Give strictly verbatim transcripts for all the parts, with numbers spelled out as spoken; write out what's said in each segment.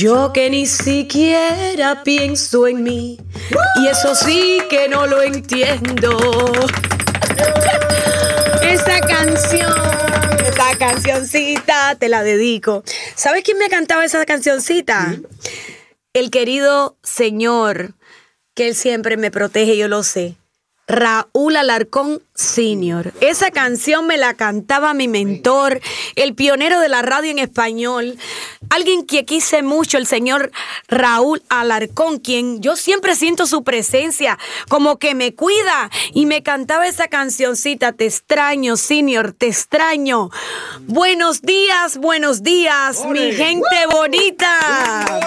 Yo que ni siquiera pienso en mí, y eso sí que no lo entiendo. Esa canción, esa cancioncita te la dedico. ¿Sabes quién me cantaba esa cancioncita? ¿Mm? El querido señor, que él siempre me protege, yo lo sé. Raúl Alarcón Senior. Esa canción me la cantaba mi mentor, el pionero de la radio en español, alguien que quise mucho, el señor Raúl Alarcón, quien yo siempre siento su presencia, como que me cuida, y me cantaba esa cancioncita, te extraño, Senior, te extraño. Buenos días, buenos días, Morning. Mi gente bonita.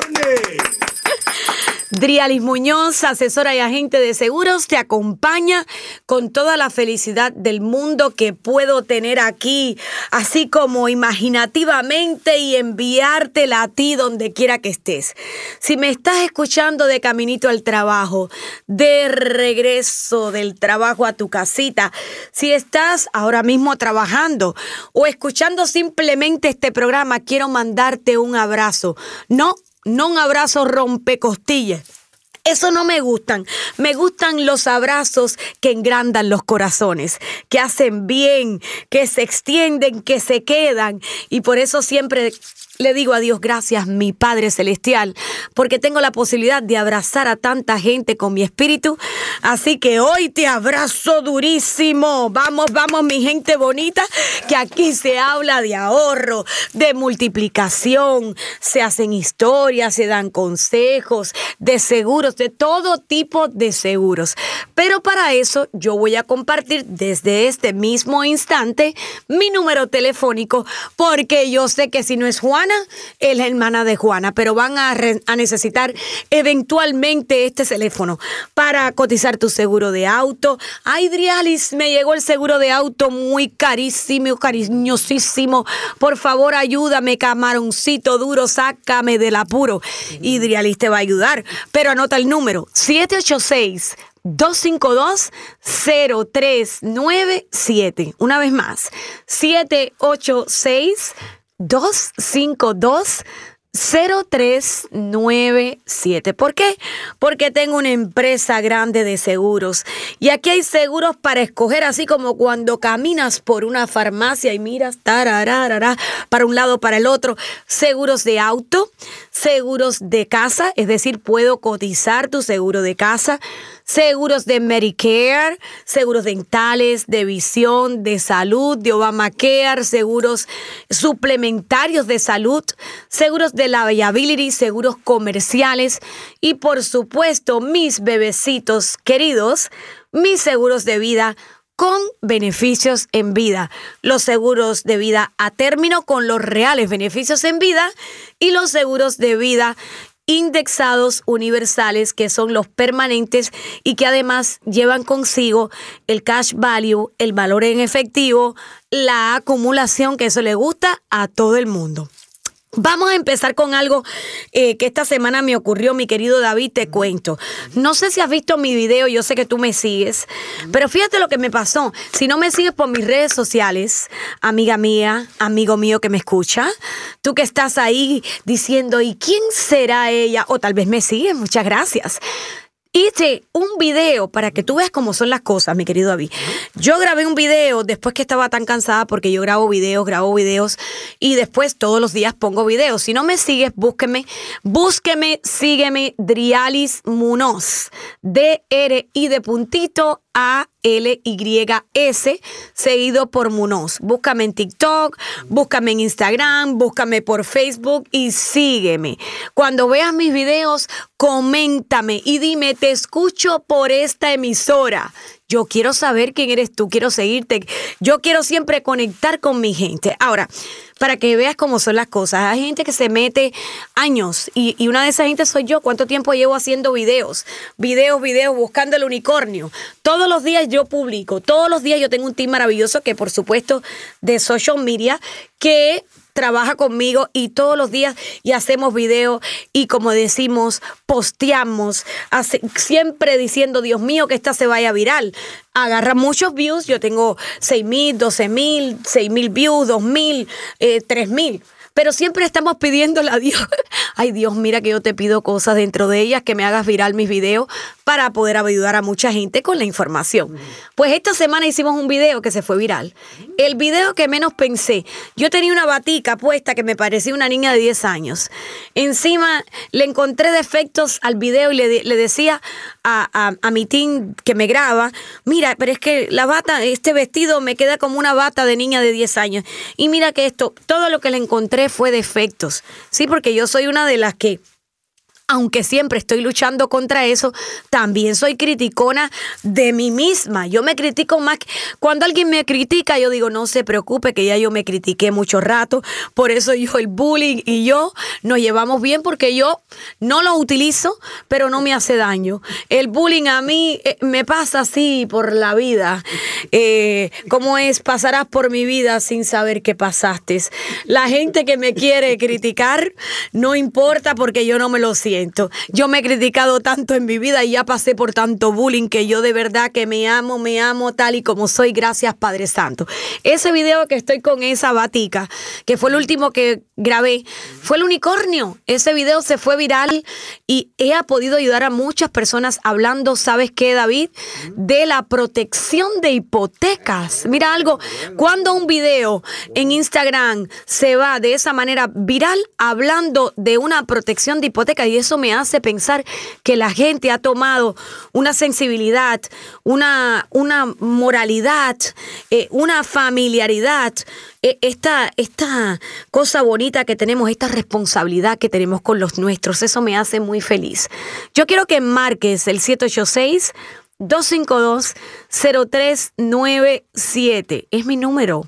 Drialis Muñoz, asesora y agente de seguros, te acompaña con toda la felicidad del mundo que puedo tener aquí, así como imaginativamente, y enviártela a ti donde quiera que estés. Si me estás escuchando de caminito al trabajo, de regreso del trabajo a tu casita, si estás ahora mismo trabajando o escuchando simplemente este programa, quiero mandarte un abrazo. No No un abrazo rompecostillas. Eso no me gustan. Me gustan los abrazos que engrandan los corazones, que hacen bien, que se extienden, que se quedan. Y por eso siempre le digo a Dios gracias, mi Padre Celestial, porque tengo la posibilidad de abrazar a tanta gente con mi espíritu. Así que hoy te abrazo durísimo. Vamos, vamos, mi gente bonita, que aquí se habla de ahorro, de multiplicación, se hacen historias, se dan consejos, de seguros, de todo tipo de seguros. Pero para eso yo voy a compartir desde este mismo instante mi número telefónico, porque yo sé que si no es Juan, es la hermana de Juana, pero van a, re- a necesitar eventualmente este teléfono para cotizar tu seguro de auto. Ay, Drialis, me llegó el seguro de auto muy carísimo, cariñosísimo. Por favor, ayúdame, camaroncito duro, sácame del apuro. Y Drialis te va a ayudar, pero anota el número siete ocho seis, dos cinco dos, cero tres nueve siete. Una vez más, siete ocho seis, dos cinco dos, cero tres nueve siete. ¿Por qué? Porque tengo una empresa grande de seguros. Y aquí hay seguros para escoger, así como cuando caminas por una farmacia y miras tarararara, para un lado, para el otro. Seguros de auto, seguros de casa, es decir, puedo cotizar tu seguro de casa. Seguros de Medicare, seguros dentales, de visión, de salud, de Obamacare, seguros suplementarios de salud, seguros de liability, seguros comerciales y, por supuesto, mis bebecitos queridos, mis seguros de vida con beneficios en vida. Los seguros de vida a término con los reales beneficios en vida y los seguros de vida indexados universales, que son los permanentes y que además llevan consigo el cash value, el valor en efectivo, la acumulación, que eso le gusta a todo el mundo. Vamos a empezar con algo eh, que esta semana me ocurrió, mi querido David, te cuento. No sé si has visto mi video, yo sé que tú me sigues, pero fíjate lo que me pasó. Si no me sigues por mis redes sociales, amiga mía, amigo mío que me escucha, tú que estás ahí diciendo, ¿y quién será ella? O tal vez me sigues, muchas gracias. Hice un video para que tú veas cómo son las cosas, mi querido David. Yo grabé un video después que estaba tan cansada, porque yo grabo videos, grabo videos y después todos los días pongo videos. Si no me sigues, búsqueme, búsqueme, sígueme, Drialis Muñoz, D R I de puntito A L Y S, seguido por Muñoz. Búscame en TikTok, búscame en Instagram, búscame por Facebook y sígueme. Cuando veas mis videos, coméntame y dime, te escucho por esta emisora. Yo quiero saber quién eres tú, quiero seguirte. Yo quiero siempre conectar con mi gente. Ahora, para que veas cómo son las cosas, hay gente que se mete años y, y una de esas gente soy yo. ¿Cuánto tiempo llevo haciendo videos? Videos, videos, buscando el unicornio. Todos los días yo publico, todos los días yo tengo un team maravilloso que, por supuesto, de social media, que trabaja conmigo y todos los días y hacemos videos y, como decimos, posteamos, hace, siempre diciendo, Dios mío, que esta se vaya viral. Agarra muchos views, yo tengo seis mil, doce mil, seis mil views, dos mil, eh, tres mil. Pero siempre estamos pidiéndole a Dios, ay Dios, mira que yo te pido cosas dentro de ellas, que me hagas viral mis videos para poder ayudar a mucha gente con la información. Pues esta semana hicimos un video que se fue viral. El video que menos pensé, yo tenía una batica puesta que me parecía una niña de diez años. Encima le encontré defectos al video y le, le decía a, a, a mi team que me graba, mira, pero es que la bata, este vestido me queda como una bata de niña de diez años. Y mira que esto, todo lo que le encontré fue defectos. Sí, porque yo soy una de las que, aunque siempre estoy luchando contra eso, también soy criticona de mí misma. Yo me critico más. Que, cuando alguien me critica, yo digo, no se preocupe, que ya yo me critiqué mucho rato. Por eso yo, el bullying y yo nos llevamos bien, porque yo no lo utilizo, pero no me hace daño. El bullying a mí eh, me pasa así por la vida. Eh, ¿Cómo es? Pasarás por mi vida sin saber qué pasaste. La gente que me quiere criticar, no importa, porque yo no me lo siento. Yo me he criticado tanto en mi vida y ya pasé por tanto bullying, que yo de verdad que me amo, me amo tal y como soy. Gracias, Padre Santo. Ese video que estoy con esa batica, que fue el último que grabé, fue el unicornio. Ese video se fue viral y he podido ayudar a muchas personas hablando, ¿sabes qué, David? De la protección de hipotecas. Mira algo, cuando un video en Instagram se va de esa manera viral hablando de una protección de hipotecas, y eso me hace pensar que la gente ha tomado una sensibilidad, una, una moralidad, eh, una familiaridad, eh, esta, esta cosa bonita que tenemos, esta responsabilidad que tenemos con los nuestros. Eso me hace muy feliz. Yo quiero que marques el siete ocho seis, dos cinco dos, cero tres nueve siete. Es mi número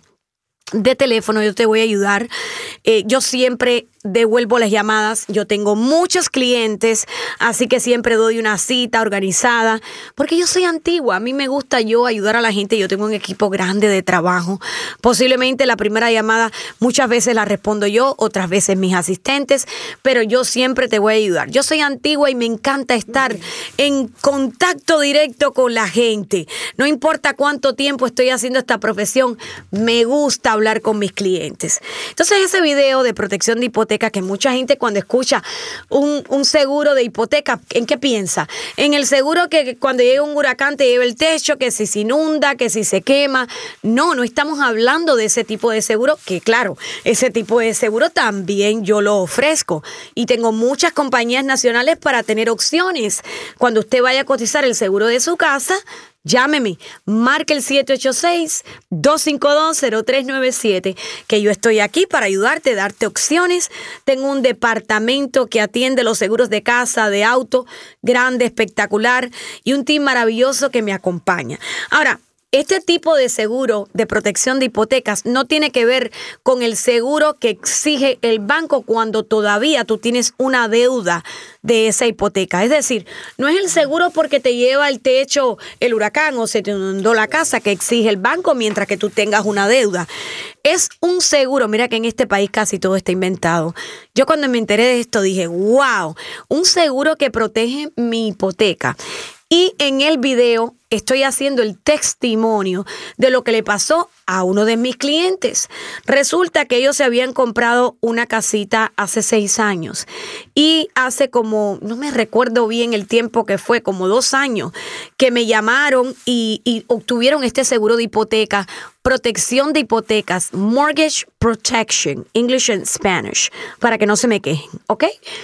de teléfono, yo te voy a ayudar. Eh, yo siempre devuelvo las llamadas. Yo tengo muchos clientes, así que siempre doy una cita organizada, porque yo soy antigua. A mí me gusta yo ayudar a la gente. Yo tengo un equipo grande de trabajo. Posiblemente la primera llamada muchas veces la respondo yo, otras veces mis asistentes, pero yo siempre te voy a ayudar. Yo soy antigua y me encanta estar en contacto directo con la gente. No importa cuánto tiempo estoy haciendo esta profesión, me gusta hablar con mis clientes. Entonces, ese video de protección de hipoteca, que mucha gente cuando escucha un, un seguro de hipoteca, ¿en qué piensa? En el seguro que cuando llega un huracán te lleva el techo, que si se inunda, que si se quema. No, no estamos hablando de ese tipo de seguro, que claro, ese tipo de seguro también yo lo ofrezco. Y tengo muchas compañías nacionales para tener opciones. Cuando usted vaya a cotizar el seguro de su casa, llámeme, marque el siete ocho seis, dos cinco dos, cero tres nueve siete, que yo estoy aquí para ayudarte, darte opciones. Tengo un departamento que atiende los seguros de casa, de auto, grande, espectacular, y un team maravilloso que me acompaña. Ahora, este tipo de seguro de protección de hipotecas no tiene que ver con el seguro que exige el banco cuando todavía tú tienes una deuda de esa hipoteca. Es decir, no es el seguro porque te lleva el techo el huracán o se te inundó la casa que exige el banco mientras que tú tengas una deuda. Es un seguro, mira que en este país casi todo está inventado. Yo cuando me enteré de esto dije, wow, un seguro que protege mi hipoteca. Y en el video estoy haciendo el testimonio de lo que le pasó a uno de mis clientes. Resulta que ellos se habían comprado una casita hace seis años y hace como, no me recuerdo bien el tiempo que fue, como dos años, que me llamaron y, y obtuvieron este seguro de hipoteca, protección de hipotecas, mortgage protection, English and Spanish, para que no se me quejen, ¿ok?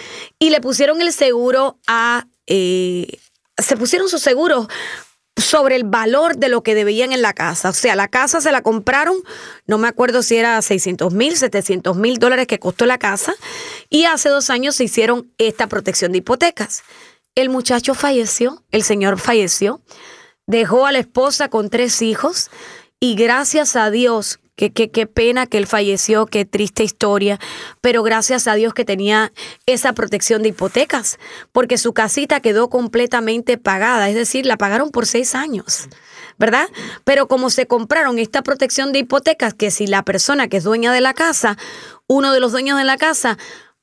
Y le pusieron el seguro a... Eh, se pusieron sus seguros sobre el valor de lo que debían en la casa. O sea, la casa se la compraron, no me acuerdo si era seiscientos mil, setecientos mil dólares que costó la casa, y hace dos años se hicieron esta protección de hipotecas. El muchacho falleció, el señor falleció, dejó a la esposa con tres hijos, y gracias a Dios, que qué pena que él falleció, qué triste historia, pero gracias a Dios que tenía esa protección de hipotecas, porque su casita quedó completamente pagada, es decir, la pagaron por seis años, ¿verdad? Pero como se compraron esta protección de hipotecas, que si la persona que es dueña de la casa, uno de los dueños de la casa,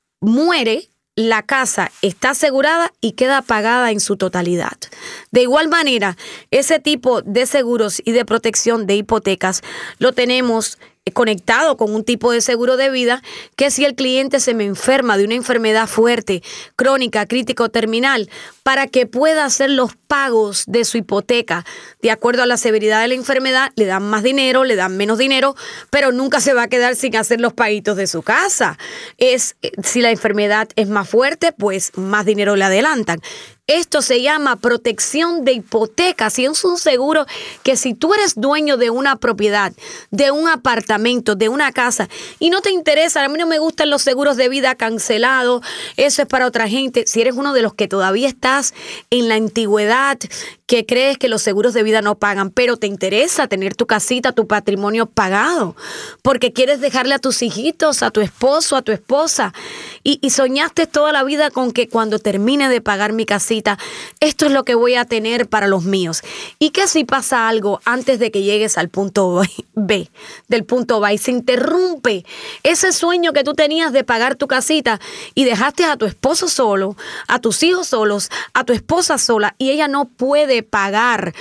muere, la casa está asegurada y queda pagada en su totalidad. De igual manera, ese tipo de seguros y de protección de hipotecas lo tenemos conectado con un tipo de seguro de vida que si el cliente se me enferma de una enfermedad fuerte, crónica, crítica o terminal, para que pueda hacer los pagos de su hipoteca de acuerdo a la severidad de la enfermedad, le dan más dinero, le dan menos dinero, pero nunca se va a quedar sin hacer los paguitos de su casa. Es, si la enfermedad es más fuerte, pues más dinero le adelantan. Esto se llama protección de hipotecas y es un seguro que si tú eres dueño de una propiedad, de un apartamento, de una casa y no te interesa, a mí no me gustan los seguros de vida cancelados, eso es para otra gente. Si eres uno de los que todavía estás en la antigüedad, que crees que los seguros de vida no pagan, pero te interesa tener tu casita, tu patrimonio pagado, porque quieres dejarle a tus hijitos, a tu esposo, a tu esposa, y, y soñaste toda la vida con que cuando termine de pagar mi casita, esto es lo que voy a tener para los míos. Y que si pasa algo antes de que llegues al punto B, del punto B, y se interrumpe ese sueño que tú tenías de pagar tu casita y dejaste a tu esposo solo, a tus hijos solos, a tu esposa sola, y ella no puede pagar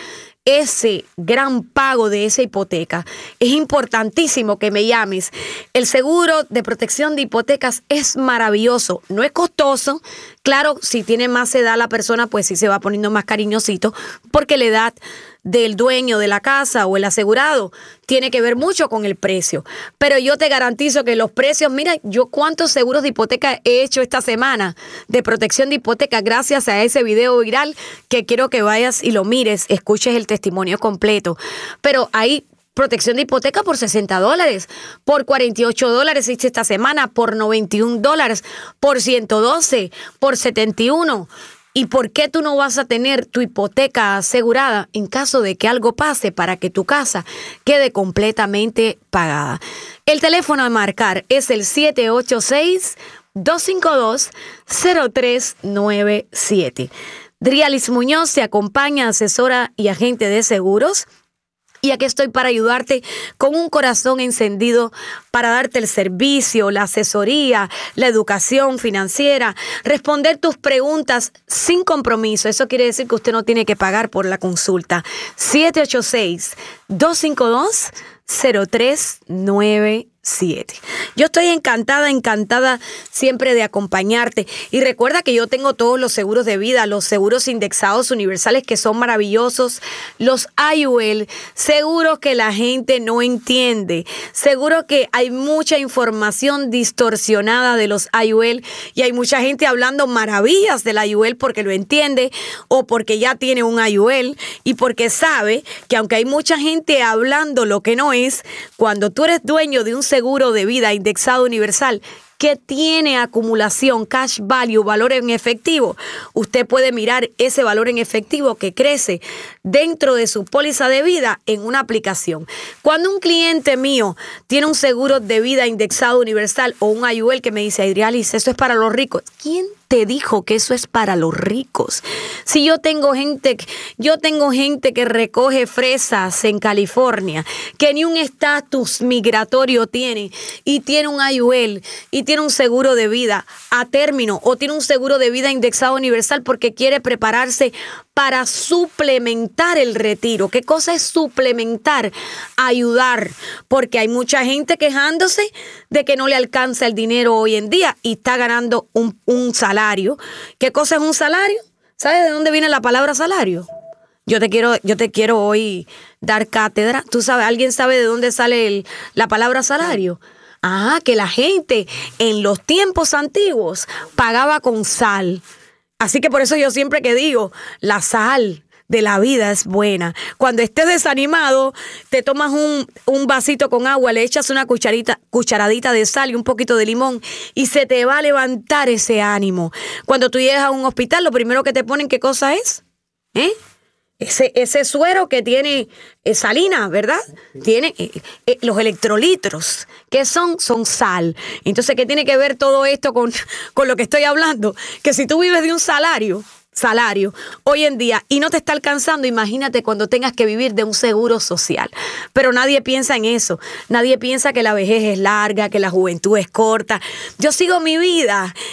ese gran pago de esa hipoteca, es importantísimo que me llames. El seguro de protección de hipotecas es maravilloso, no es costoso. Claro, si tiene más edad la persona, pues sí se va poniendo más cariñosito, porque la edad del dueño de la casa o el asegurado tiene que ver mucho con el precio. Pero yo te garantizo que los precios, mira, yo cuántos seguros de hipoteca he hecho esta semana de protección de hipoteca gracias a ese video viral que quiero que vayas y lo mires, escuches el testimonio completo. Pero ahí protección de hipoteca por sesenta dólares, por cuarenta y ocho dólares hice esta semana, por noventa y un dólares, por ciento doce, por setenta y uno. ¿Y por qué tú no vas a tener tu hipoteca asegurada en caso de que algo pase para que tu casa quede completamente pagada? El teléfono a marcar es el siete ocho seis, dos cinco dos, cero tres nueve siete. Drialis Muñoz te acompaña, asesora y agente de seguros. Y aquí estoy para ayudarte con un corazón encendido para darte el servicio, la asesoría, la educación financiera, responder tus preguntas sin compromiso. Eso quiere decir que usted no tiene que pagar por la consulta. siete ocho seis, dos cinco dos, cero tres nueve siete. Yo estoy encantada, encantada siempre de acompañarte. Y recuerda que yo tengo todos los seguros de vida, los seguros indexados universales que son maravillosos, los I U L, seguros que la gente no entiende, seguro que hay mucha información distorsionada de los I U L y hay mucha gente hablando maravillas del I U L porque lo entiende o porque ya tiene un I U L y porque sabe que aunque hay mucha gente hablando lo que no es, cuando tú eres dueño de un seguro seguro de vida indexado universal que tiene acumulación, cash value, valor en efectivo, usted puede mirar ese valor en efectivo que crece dentro de su póliza de vida en una aplicación. Cuando un cliente mío tiene un seguro de vida indexado universal o un I U L que me dice, Drialis, eso es para los ricos, ¿quién te dijo que eso es para los ricos? Si yo tengo gente, yo tengo gente que recoge fresas en California, que ni un estatus migratorio tiene y tiene un I U L y tiene un seguro de vida a término o tiene un seguro de vida indexado universal porque quiere prepararse para suplementar el retiro. ¿Qué cosa es suplementar? Ayudar, porque hay mucha gente quejándose de que no le alcanza el dinero hoy en día y está ganando un, un salario. ¿Qué cosa es un salario? ¿Sabes de dónde viene la palabra salario? Yo te quiero, yo te quiero hoy dar cátedra. ¿Tú sabes? ¿Alguien sabe de dónde sale el, la palabra salario? Ah, que la gente en los tiempos antiguos pagaba con sal. Así que por eso yo siempre que digo, la sal de la vida es buena. Cuando estés desanimado, te tomas un, un vasito con agua, le echas una cucharita, cucharadita de sal y un poquito de limón y se te va a levantar ese ánimo. Cuando tú llegas a un hospital, lo primero que te ponen, ¿qué cosa es? ¿Eh? Ese, ese suero que tiene eh, salina, ¿verdad? Tiene eh, eh, los electrolitos. ¿Qué son? Son sal. Entonces, ¿qué tiene que ver todo esto con, con lo que estoy hablando? Que si tú vives de un salario, salario hoy en día y no te está alcanzando, imagínate cuando tengas que vivir de un seguro social. Pero nadie piensa en eso. Nadie piensa que la vejez es larga, que la juventud es corta. Yo sigo mi vida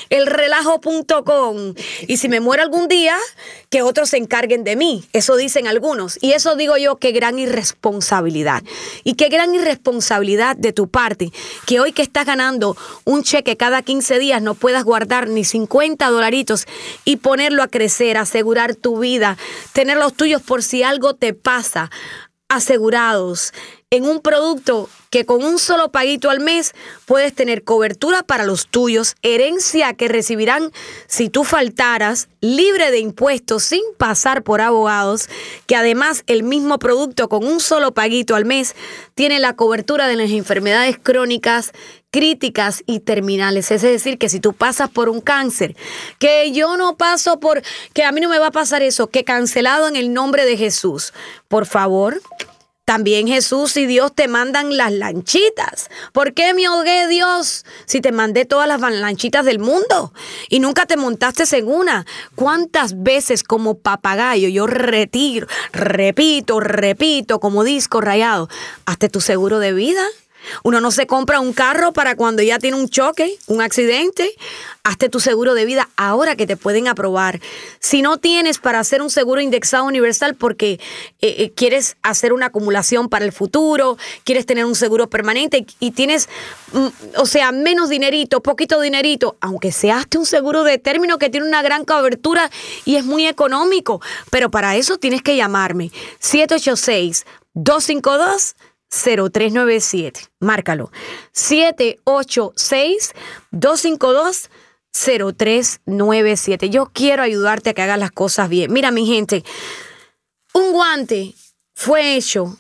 el relajo punto com. Y si me muero algún día, que otros se encarguen de mí. Eso dicen algunos. Y eso digo yo, qué gran irresponsabilidad. Y qué gran irresponsabilidad de tu parte, que hoy que estás ganando un cheque cada quince días no puedas guardar ni cincuenta dolaritos y ponerlo a crecer, asegurar tu vida, tener los tuyos por si algo te pasa, asegurados en un producto que con un solo paguito al mes puedes tener cobertura para los tuyos, herencia que recibirán si tú faltaras, libre de impuestos sin pasar por abogados, que además el mismo producto con un solo paguito al mes tiene la cobertura de las enfermedades crónicas, críticas y terminales. Es decir, que si tú pasas por un cáncer, que yo no paso por, que a mí no me va a pasar eso, que cancelado en el nombre de Jesús. Por favor, también Jesús y Dios te mandan las lanchitas. ¿Por qué me ahogué, Dios, si te mandé todas las lanchitas del mundo y nunca te montaste en una? ¿Cuántas veces como papagayo yo retiro, repito, repito, como disco rayado? Hazte tu seguro de vida. Uno no se compra un carro para cuando ya tiene un choque, un accidente. Hazte tu seguro de vida ahora que te pueden aprobar. Si no tienes para hacer un seguro indexado universal porque eh, eh, quieres hacer una acumulación para el futuro, quieres tener un seguro permanente y, y tienes, mm, o sea, menos dinerito, poquito dinerito, aunque sea hazte un seguro de término que tiene una gran cobertura y es muy económico. Pero para eso tienes que llamarme siete ocho seis, dos cinco dos, cero tres nueve siete. Márcalo. siete ocho seis, dos cinco dos, cero tres nueve siete. Yo quiero ayudarte a que hagas las cosas bien. Mira, mi gente, un guante fue hecho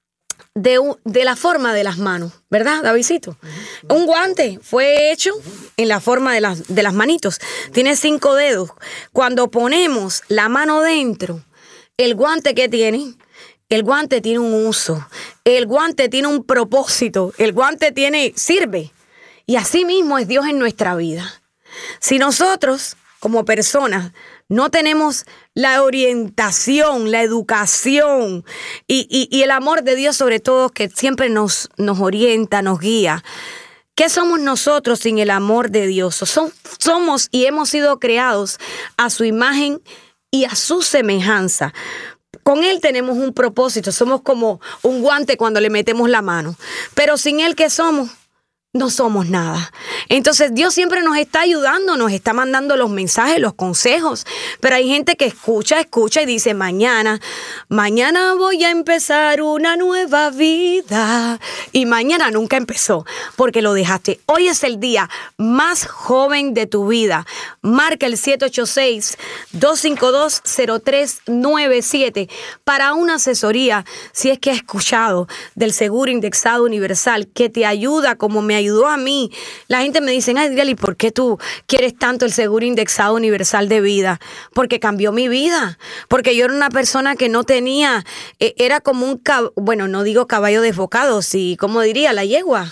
de, un, de la forma de las manos, ¿verdad, Davidcito? Uh-huh. Un guante fue hecho en la forma de las, de las manitos. Tiene cinco dedos. Cuando ponemos la mano dentro, el guante que tiene... El guante tiene un uso, el guante tiene un propósito, el guante tiene, sirve. Y así mismo es Dios en nuestra vida. Si nosotros, como personas, no tenemos la orientación, la educación y, y, y el amor de Dios sobre todo, que siempre nos, nos orienta, nos guía, ¿qué somos nosotros sin el amor de Dios? Som, somos y hemos sido creados a su imagen y a su semejanza. Con Él tenemos un propósito, somos como un guante cuando le metemos la mano, pero sin Él, ¿qué somos? No somos nada. Entonces Dios siempre nos está ayudando, nos está mandando los mensajes, los consejos, pero hay gente que escucha, escucha y dice mañana, mañana voy a empezar una nueva vida y mañana nunca empezó porque lo dejaste. Hoy es el día más joven de tu vida. Marca el siete ocho seis, dos cinco dos, cero tres nueve siete para una asesoría si es que has escuchado del seguro indexado universal que te ayuda como me ayudó a mí. La gente me dice, ay, Adriel, ¿y por qué tú quieres tanto el seguro indexado universal de vida? Porque cambió mi vida. Porque yo era una persona que no tenía, eh, era como un, cab- bueno, no digo caballo desbocado, sí, ¿cómo diría? La yegua.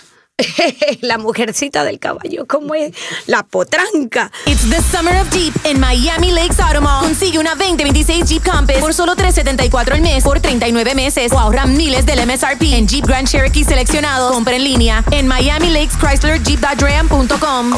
La mujercita del caballo, ¿cómo es? La potranca. It's the summer of Jeep en Miami Lakes Auto Mall. Consigue una veinte veintiséis Jeep Compass por solo tres setenta y cuatro al mes por treinta y nueve meses o ahorra miles del M S R P en Jeep Grand Cherokee seleccionados. Compra en línea en Miami Lakes Chrysler Jeep Dodge Ram punto com.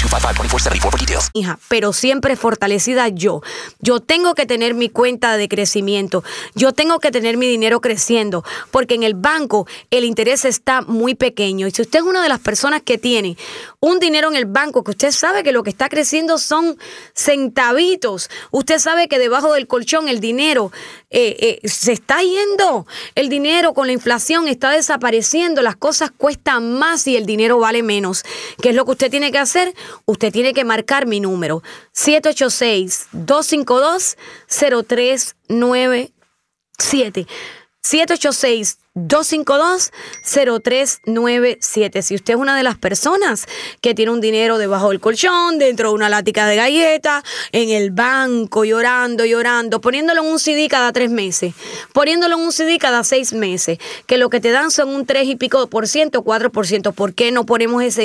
Hija, pero siempre fortalecida yo. Yo tengo que tener mi cuenta de crecimiento. Yo tengo que tener mi dinero creciendo porque en el banco el interés está muy pequeño. Y si usted es una de las personas que tiene un dinero en el banco que usted sabe que lo que está creciendo son centavitos, usted sabe que debajo del colchón el dinero eh, eh, se está yendo, el dinero con la inflación está desapareciendo, las cosas cuestan más y el dinero vale menos. ¿Qué es lo que usted tiene que hacer? Usted tiene que marcar mi número siete ocho seis, dos cinco dos, cero tres nueve siete. siete ocho seis, dos cinco dos, cero tres nueve siete. Si usted es una de las personas que tiene un dinero debajo del colchón, dentro de una lática de galleta, en el banco, llorando, llorando, poniéndolo en un C D cada tres meses, poniéndolo en un C D cada seis meses, que lo que te dan son un tres y pico por ciento, cuatro por ciento, ¿por qué no ponemos ese